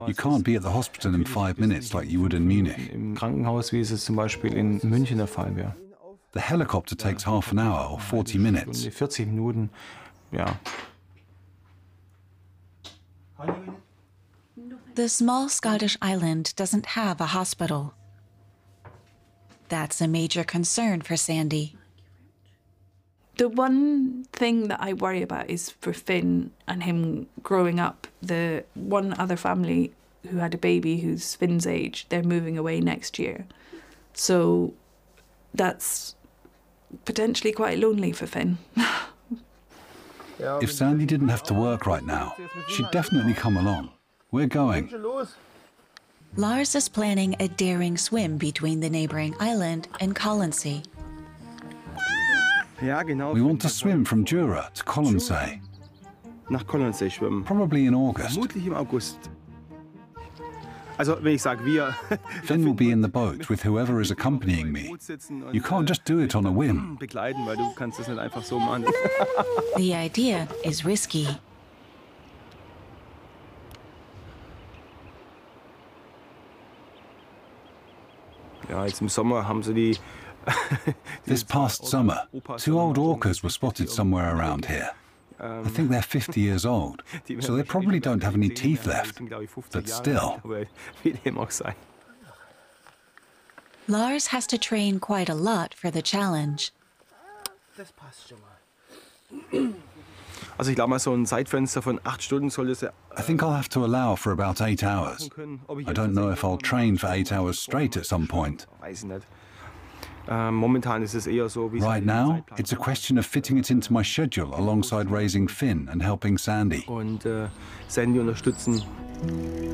You can't be at the hospital in 5 minutes like you would in Munich. Im Krankenhaus, wie es zum Beispiel in München der Fall wäre. The helicopter takes half an hour or 40 minutes. 40 Minuten, ja. The small Scottish island doesn't have a hospital. That's a major concern for Sandy. The one thing that I worry about is for Finn and him growing up. The one other family who had a baby who's Finn's age, they're moving away next year. So that's potentially quite lonely for Finn. If Sandy didn't have to work right now, she'd definitely come along. We're going. Lars is planning a daring swim between the neighboring island and Colonsay. We want to swim from Jura to Colonsay. Nach Colonsay schwimmen. Probably in August. Vermutlich im August. Also, wenn ich sage wir. Finn will be in the boat with whoever is accompanying me. You can't just do it on a whim. Begleiten, weil du kannst das nicht einfach so machen. The idea is risky. Ja, jetzt im Sommer haben sie die. This past summer, 2 old orcas were spotted somewhere around here. I think they're 50 years old, so they probably don't have any teeth left. But still. Lars has to train quite a lot for the challenge. Also ich glaube mal, so ein Zeitfenster von 8 Stunden soll das ja. I think I'll have to allow for about 8 hours. I don't know if I'll train for 8 hours straight at some point. Weiß ich nicht. Momentan ist es eher so, wie Right now, it's a question of fitting it into my schedule alongside raising Finn and helping Sandy. Und Sandy unterstützen.